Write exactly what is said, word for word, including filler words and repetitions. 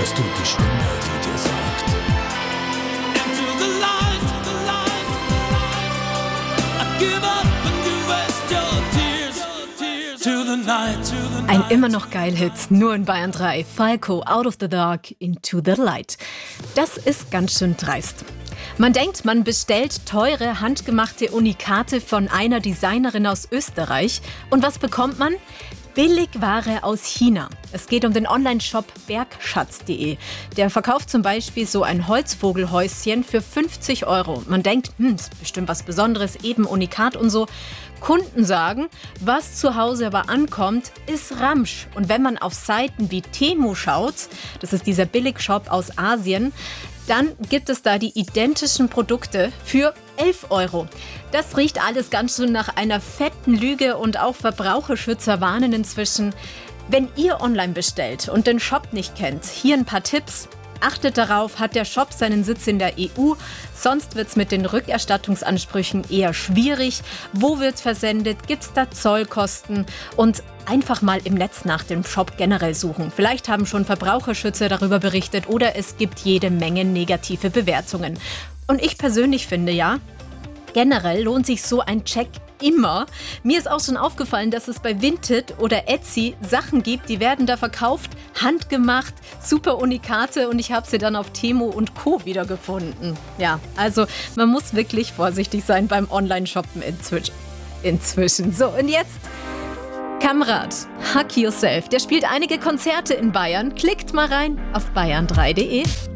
hörst du die Stimme, die dir sagt: Into the light, the light, I give up and you waste your tears, to the night, to the night. Ein immer noch geil Hit, nur in Bayern drei. Falco, Out of the Dark, Into the Light. Das ist ganz schön dreist. Man denkt, man bestellt teure, handgemachte Unikate von einer Designerin aus Österreich. Und was bekommt man? Billigware aus China. Es geht um den Online-Shop bergschatz punkt de. Der verkauft zum Beispiel so ein Holzvogelhäuschen für fünfzig Euro. Man denkt, hm, ist bestimmt was Besonderes, eben Unikat und so. Kunden sagen, was zu Hause aber ankommt, ist Ramsch. Und wenn man auf Seiten wie Temu schaut, das ist dieser Billigshop aus Asien, dann gibt es da die identischen Produkte für elf Euro. Das riecht alles ganz schön nach einer fetten Lüge und auch Verbraucherschützer warnen inzwischen. Wenn ihr online bestellt und den Shop nicht kennt, hier ein paar Tipps. Achtet darauf, hat der Shop seinen Sitz in der E U, sonst wird es mit den Rückerstattungsansprüchen eher schwierig. Wo wird versendet? Gibt es da Zollkosten? Und einfach mal im Netz nach dem Shop generell suchen. Vielleicht haben schon Verbraucherschützer darüber berichtet oder es gibt jede Menge negative Bewertungen. Und ich persönlich finde ja, generell lohnt sich so ein Check immer. Mir ist auch schon aufgefallen, dass es bei Vinted oder Etsy Sachen gibt, die werden da verkauft, handgemacht, super Unikate und ich habe sie dann auf Temu und Co. wiedergefunden. Ja, also man muss wirklich vorsichtig sein beim Online-Shoppen inzwischen. Inzwischen. So, und jetzt Kamrat, Hack Yourself. Der spielt einige Konzerte in Bayern. Klickt mal rein auf bayern drei punkt de.